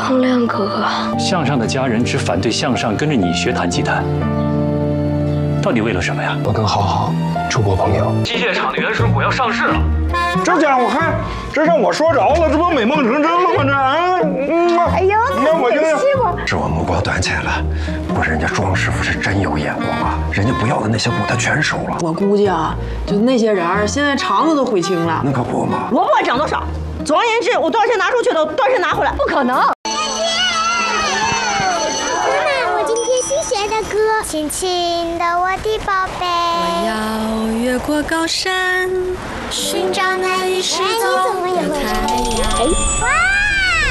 恒亮哥哥， 向上的家人只反对向上跟着你学弹吉他，到底为了什么呀？ 我跟浩浩处过朋友。 机械厂的原水果要上市了， 这家伙还这让我说着了，这不美梦成真了吗？这哎呦， 那我就西瓜。 是我目光短浅了，不是人家庄师傅是真有眼光啊，人家不要的那些股他全收了。 我估计啊，就那些人现在肠子都悔青了。 那可不嘛。 萝卜涨多少？总而言之，我多少钱拿出去的，多少钱拿回来？不可能。 的歌，亲亲的我的宝贝， 我要越过高山，寻找那一失踪的太阳。 哇！